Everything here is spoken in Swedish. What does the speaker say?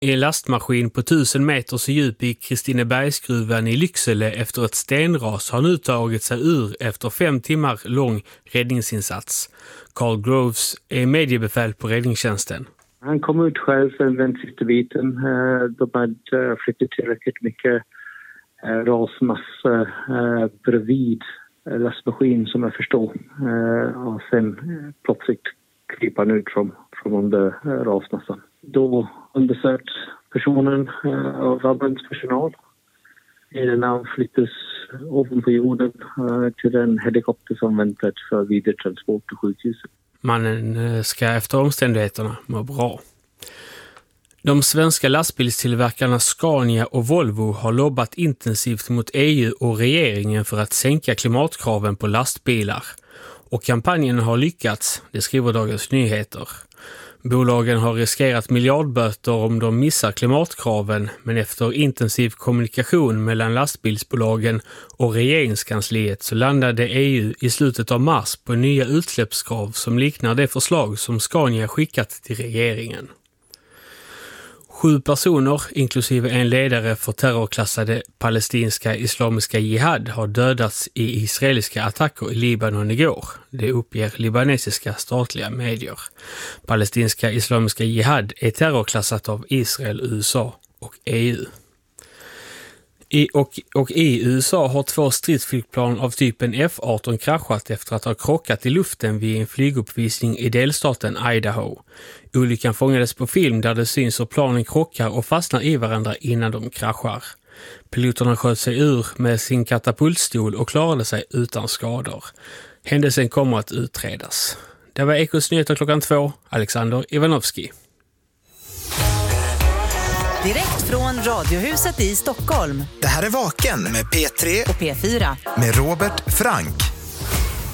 I en lastmaskin på 1000 meters djup i Kristinebergsgruvan i Lycksele efter ett stenras har nu tagit sig ur efter 5 timmar lång räddningsinsats. Carl Groves är mediebefäl på räddningstjänsten. Han kom ut själv den sista biten. De hade flyttat tillräckligt mycket rasmassa bredvid lastmaskin som jag förstår. Och sen plötsligt kryper han ut från under rasmassan. Då undersökt personen av ambulanspersonal innan han flyttas ovanpå jorden till en helikopter som väntat för vidare transport till sjukhuset. Mannen ska efter omständigheterna må bra. De svenska lastbilstillverkarna Scania och Volvo har lobbat intensivt mot EU och regeringen för att sänka klimatkraven på lastbilar. Och kampanjen har lyckats, det skriver Dagens Nyheter. Bolagen har riskerat miljardböter om de missar klimatkraven, men efter intensiv kommunikation mellan lastbilsbolagen och regeringskansliet så landade EU i slutet av mars på nya utsläppskrav som liknar det förslag som Scania skickat till regeringen. 7 personer, inklusive en ledare för terrorklassade palestinska islamiska jihad, har dödats i israeliska attacker i Libanon igår. Det uppger libanesiska statliga medier. Palestinska islamiska jihad är terrorklassat av Israel, USA och EU. I USA har 2 stridsflygplan av typen F-18 kraschat efter att ha krockat i luften vid en flyguppvisning i delstaten Idaho. Olyckan fångades på film där det syns hur planen krockar och fastnar i varandra innan de kraschar. Piloterna sköt sig ur med sin katapultstol och klarade sig utan skador. Händelsen kommer att utredas. Det var Ekos nyheter klockan 2. Alexander Ivanovski. Direkt från Radiohuset i Stockholm. Det här är Vaken med P3 och P4 med Robert Frank.